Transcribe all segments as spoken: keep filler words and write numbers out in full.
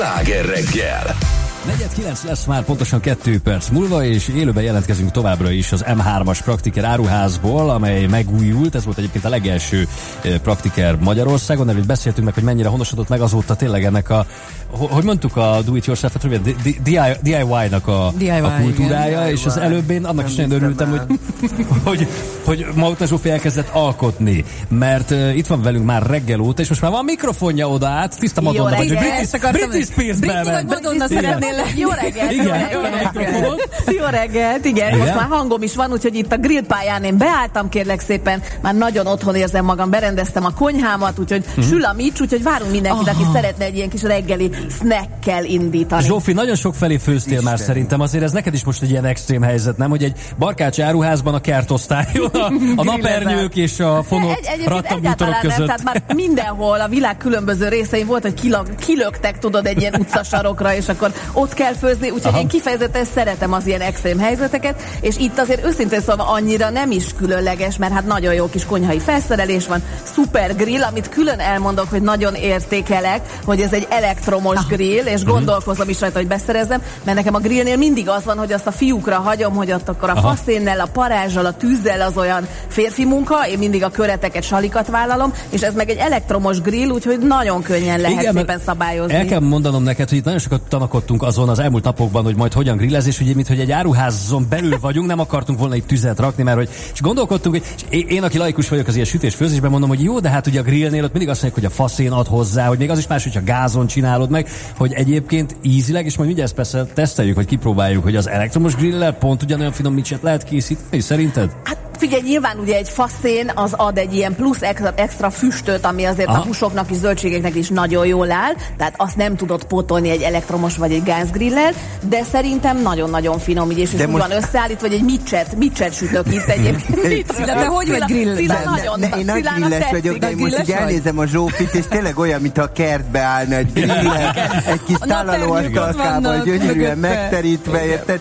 Sláger reggel. negyven kilenc lesz már pontosan kettő perc múlva, és élőben jelentkezünk továbbra is az em hármas Praktiker áruházból, amely megújult. Ez volt egyébként a legelső Praktiker Magyarországon. Erről beszéltünk meg, hogy mennyire honosodott meg azóta tényleg ennek a, hogy mondtuk, a do-it-yourself-et, dé i wáj-nak a, dé i wáj, a kultúrája, igen. És az előbb én annak is nagyon örültem, hogy, hogy, hogy Mautner Zsófi elkezdett alkotni, mert uh, itt van velünk már reggel óta, és most már van mikrofonja oda át, tiszta Madonna vagy, hogy Britney Spears-be ment. Madonna szeretnél lenni. Jó reggelt, igen, jó reggelt, jó reggelt, igen, igen, most már hangom is van, úgyhogy itt a grillpályán én beálltam, kérlek szépen, már nagyon otthon érzem magam, berendeztem a konyhámat, úgyhogy mm-hmm. sül a mics, úgyhogy várunk mindenkit, aki szeretne egy ilyen kis reggeli snackkel indítani. Zsófi, nagyon sok felé főztél Isten. Már szerintem, azért ez neked is most egy ilyen extrém helyzet, nem? Hogy egy barkácsi áruházban a kertosztályon, a, a napernyők és a fonott egy, rattabútorok között. Nem, tehát már mindenhol a világ különböző részein volt, hogy kilög, kilögtek, tudod, egy ilyen utcasarokra, és akkor ott kell főzni, úgyhogy Aha. én kifejezetten szeretem az ilyen extrém helyzeteket, és itt azért őszintén szólva annyira nem is különleges, mert hát nagyon jó kis konyhai felszerelés van, szuper grill, amit külön elmondok, hogy nagyon értékelek, hogy ez egy elektromos Aha. grill, és gondolkozom is rajta, hogy beszerezzem, mert nekem a grillnél mindig az van, hogy azt a fiúkra hagyom, hogy ott akkor a Aha. faszénnel, a parázsal, a tűzzel az olyan férfi munka, én mindig a köreteket, salikat vállalom, és ez meg egy elektromos grill, úgyhogy nagyon könnyen lehet Igen, szépen szabályozni. El kell mondanom neked, hogy itt nagyon sokat tanakodtunk azon az elmúlt napokban, hogy majd hogyan grillezés, ugye, mint hogy egy áruházon belül vagyunk, nem akartunk volna itt tüzet rakni, mert hogy és gondolkodtunk, hogy és én, aki laikus vagyok az ilyen sütés-főzésben, mondom, hogy jó, de hát ugye a grillnél ott mindig azt mondják, hogy a faszén ad hozzá, hogy még az is más, hogyha gázon csinálod meg, hogy egyébként ízileg, és majd mindjárt persze teszteljük, hogy kipróbáljuk, hogy az elektromos grillel pont ugyanolyan finom micset lehet készíteni, szerinted? Hát figyelj, nyilván ugye egy faszén az ad egy ilyen plusz extra, extra füstöt, ami azért Aha. a húsoknak és zöldségeknek is nagyon jól áll, tehát azt nem tudod pótolni egy elektromos vagy egy gázgrillel, de szerintem nagyon-nagyon finom így, és de úgy most... van összeállítva, hogy egy micset, micset sütök itt egyébként. De te hogy vagy grillezben? Én nagy grilles vagyok, de most így elnézem a Zsófit, és tényleg olyan, mintha a kertbe állna egy grillel, egy kis tálalóasztalkával gyönyörűen megterítve, érted?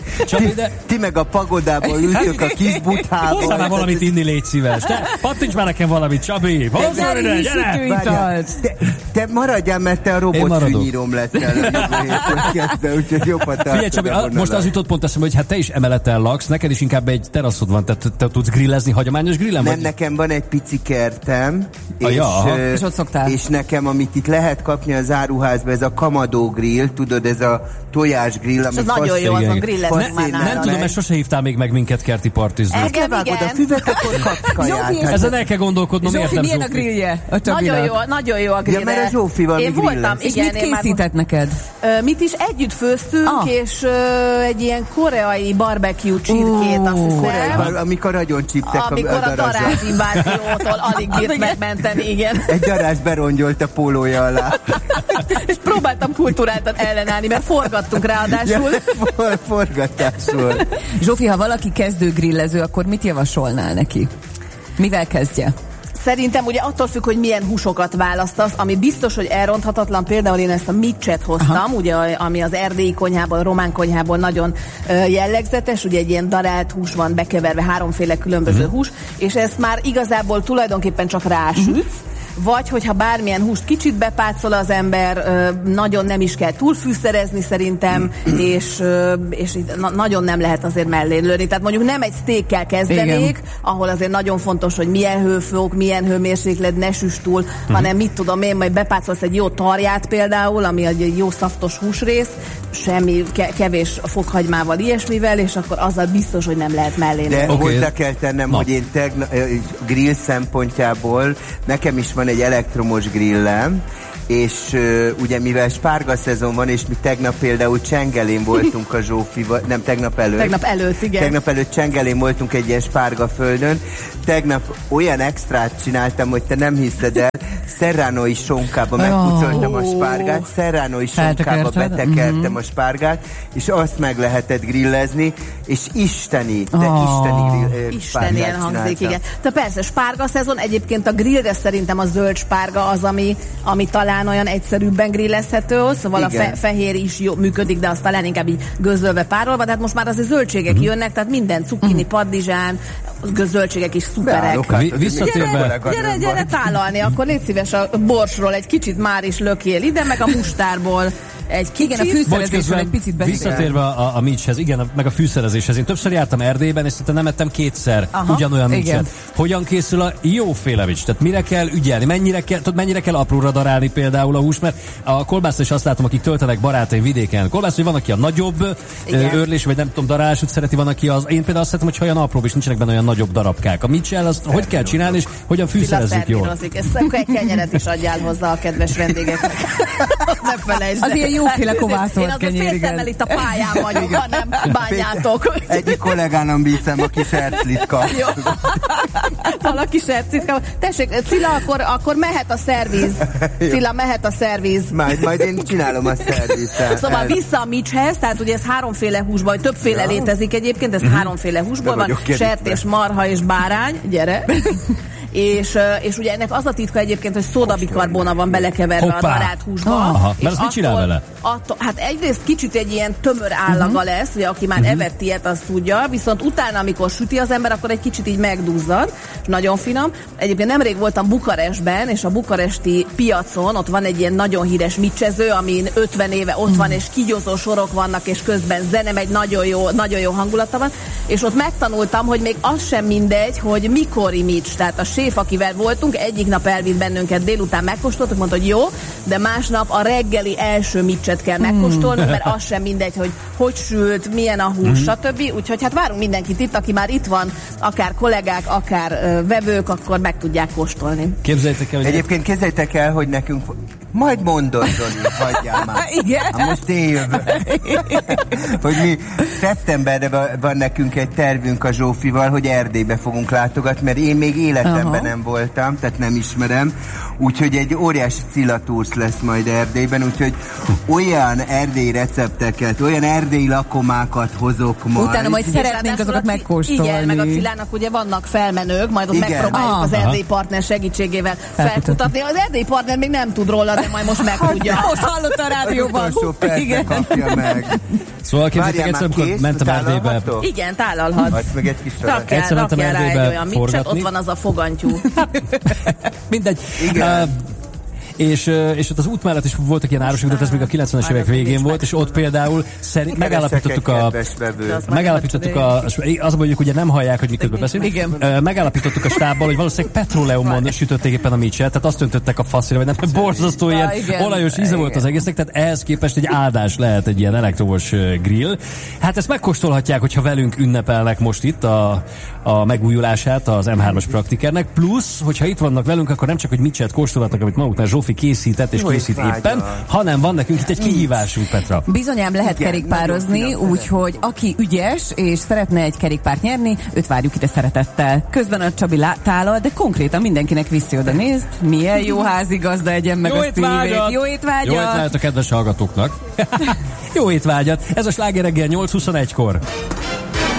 Ti meg a pagodából ültök a kis buthából. Valamit inni, légy szíves. Te pattints már nekem valamit, Csabi! Hozzá ide, gyere! Te, te maradjál, mert te a robotfűnyírom leszel a hétől, úgyhogy jobban tartod. Figyelj, Csabi, a, most az jutott pont eszembe, hogy hát te is emeleten laksz, neked is inkább egy teraszod van, tehát te, te tudsz grillezni hagyományos grillen? Nem, vagy? nekem van egy pici kertem, ah, és, ja, ö, és ott szoktál. És nekem, amit itt lehet kapni az áruházba, ez a kamadó grill, tudod, ez a tojás grill, amit nagyon jó, azon grillezni már nálam. Nem tudom, mert sose hívtál még meg minket kerti partizni. Füvet, akkor kapsz kaját. Zsófi, ezen el kell gondolkodnom, Zsófi, értem, milyen Zsófi. A grillje? A nagyon jó, nagyon jó a grillje. Ja, mert a Zsófival én voltam, és igen, mit készített már... neked? Uh, mit is együtt főztünk, ah. és uh, egy ilyen koreai barbecue csirkét, uh, azt hiszem. Bar- amikor agyon csíptek amikor a, a darázs inváziótól alig bírt megmenteni, igen. Egy darázs berongyolt a pólója alá. És próbáltam kultúráltan ellenállni, mert forgattunk ráadásul. Ja, for, forgatásul. Zsófi, ha valaki kezdő grillező, akkor mit javasolnál neki? Mivel kezdje? Szerintem ugye attól függ, hogy milyen húsokat választasz, ami biztos, hogy elronthatatlan, például én ezt a micset hoztam, Aha. ugye, ami az erdélyi konyhából, román konyhából nagyon uh, jellegzetes, ugye egy ilyen darált hús van bekeverve, háromféle különböző uh-huh. hús, és ezt már igazából tulajdonképpen csak rásütsz, uh-huh. vagy hogyha bármilyen húst kicsit bepácol az ember, nagyon nem is kell túlfűszerezni szerintem, és, és na- nagyon nem lehet azért mellé lőni. Tehát mondjuk nem egy steakkel kezdenék, Igen. ahol azért nagyon fontos, hogy milyen hőfok, milyen hőmérséklet, ne süss túl, uh-huh. hanem mit tudom én, majd bepácolsz egy jó tarját például, ami egy jó szaftos húsrész, semmi ke- kevés fokhagymával, ilyesmivel, és akkor azzal biztos, hogy nem lehet mellé lőni. De okay. hozzá kell tennem, Na. hogy én tegna- grill szempontjából nekem is van egy elektromos grillem, és uh, ugye mivel spárga szezon van, és mi tegnap például Csengelén voltunk a Zsófival, nem tegnap előtt. Tegnap előtt, igen. Tegnap előtt Csengelén voltunk egy ilyen spárga földön. Tegnap olyan extrát csináltam, hogy te nem hiszed el, szerránói sonkába oh. megpucoltam a spárgát, szerránói sonkába betekertem mm-hmm. a spárgát, és azt meg lehetett grillezni, és isteni, de oh. isteni grill, Isteni hangzik, igen. De persze, spárga szezon, egyébként a grillre szerintem a zöld spárga az, ami, ami talán olyan egyszerűbben grillezhető, szóval igen. a fe, fehér is jó működik, de azt talán inkább így gőzölve párolva, tehát most már azért zöldségek mm-hmm. jönnek, tehát minden cukkini, padlizsán, zöldségek is szuperek. Visszatérve. Gyere, gyere, gyere tálalni, akkor légy szíves a borsról egy kicsit már is lökjél ide, meg a mustárból. egy kicsit. Igen, a fűszerezésről egy picit beszélünk. Visszatérve a, a micshez, igen, meg a fűszerezéshez. Én többször jártam Erdélyben, és szerintem nem ettem kétszer Aha, ugyanolyan micset. Hogyan készül a jóféle mics? Tehát mire kell ügyelni? Mennyire kell, tudod, mennyire kell apróra darálni például a hús? Mert a kolbászra is azt látom, akik töltenek barátaim vidéken. Kolbász, hogy van, aki a nagyobb igen. őrlés, vagy nem tudom, darálásút szereti, van, aki az. Én például azt szeretem, hogy ha olyan apróbb, és nincsenek benne olyan nagyobb darabkák. A micsel azt hogy kell csinálni, és hogyan fűszerezzük jól? Ezt akkor egy kenyeret is adjál hozzá a kedves vendégeknek. Ne felejtsd. Az ilyen jóféle kovászolt kenyér, igen. Én az félszemmel itt a pályán vagyok, ha nem bányátok. Egyik kollégánom bízem, aki serclit kap. Jó. Valaki serclit kap. Tessék, Cilla, akkor, akkor mehet a szerviz. Cilla, mehet a szerviz. Majd, majd én csinálom a szervizt. Szóval vissza a micshez, tehát ugye ez háromféle húsból, vagy többféle ja. létezik egyébként, ez mm-hmm. háromféle húsból van, sertés, marha és bárány. Gyere. És, és ugye ennek az a titka egyébként, hogy szódabikarbóna van belekeverve Hoppá. a darált húsba. Aha, mert azt mit csinál vele? Attól, hát egyrészt kicsit egy ilyen tömör állaga uh-huh. lesz, ugye aki már uh-huh. evett ilyet, azt tudja, viszont utána, amikor süti az ember, akkor egy kicsit így megduzzad, és nagyon finom. Egyébként nemrég voltam Bukarestben, és a bukaresti piacon, ott van egy ilyen nagyon híres micsező, amin ötven éve ott van, és kigyózó sorok vannak, és közben zene megy, nagyon jó, nagyon jó hangulata van, és ott megtanultam, hogy még az sem mindegy, hogy mikori mics, tehát a séf, akivel voltunk, egyik nap elvitt bennünket, délután megkóstoltuk, mondta, hogy jó, de másnap a reggeli első micset kell megkóstolnunk, mert az sem mindegy, hogy hogy sült, milyen a hús, mm-hmm. stb. Úgyhogy hát várunk mindenkit itt, aki már itt van, akár kollégák, akár uh, vevők, akkor meg tudják kóstolni. Képzeljétek el, hogy egyébként képzeljétek el, hogy nekünk majd mondod, Doni, hagyjál már. Igen. Hát most én jövök. Hogy mi szeptemberre van nekünk egy tervünk a Zsófival, hogy Erdélybe fogunk látogatni, mert én még életemben Aha. nem voltam, tehát nem ismerem. Úgyhogy egy óriási Cilla Tours lesz majd Erdélyben, úgyhogy olyan erdélyi recepteket, olyan erdélyi lakomákat hozok majd. Utána majd szeretnénk azokat megkóstolni. Igen, meg a Cillának ugye vannak felmenők, majd ott igen. megpróbáljuk ah. az erdélyi partner segítségével felkutatni. Az erdélyi partner még nem tud róla, de majd most megtudja. Most hallott a rádióban. Az utolsó percben kapja meg. Szóval képzeljétek egyszer, amikor mentem Erdélybe. Igen, tálalhatsz. Hagysz meg egy kis rakjál, egyszer mentem Erdélybe forgatni. Ott van az a fogantyú. Mindegy. Igen. Uh, És, és ott az út mellett is voltak ilyen árusok, de ez még a kilencvenes évek végén volt, és ott például szerint megállapítottuk a... Megállapítottuk a... Az mondjuk, ugye nem hallják, hogy miközben beszélünk. Megállapítottuk a stábbal, hogy valószínűleg petróleumon sütötték éppen a micset, tehát azt öntöttek a faszira, vagy nem, borzasztó ilyen olajos íze volt az egésznek, tehát ehhez képest egy áldás lehet egy ilyen elektromos grill. Hát ezt megkóstolhatják, hogyha velünk ünnepelnek most itt a, a megújulását az em hármas Praktikernek, plusz, hogyha itt vannak velünk, akkor nem csak, hogy micset kóstolhatnak, amit maguknál Zsófi készített és készít éppen, hanem van nekünk itt egy kihívásunk, Petra. Bizonyám lehet igen, kerékpározni, úgyhogy aki ügyes és szeretne egy kerékpárt nyerni, őt várjuk ide szeretettel. Közben a Csabi tálal, de konkrétan mindenkinek viszi oda. Nézd, milyen jó házigazda, egyen meg jó a szívét. Jó étvágyat! Jó étvágyat a kedves hallgatóknak! Jó étvágyat! Ez a Sláger reggel nyolc huszonegykor.